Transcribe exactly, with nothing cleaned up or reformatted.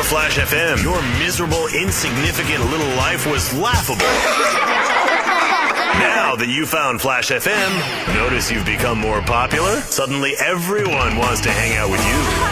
Flash F M, your miserable, insignificant little life was laughable. Now that you found Flash F M, notice you've become more popular? Suddenly everyone wants to hang out with you.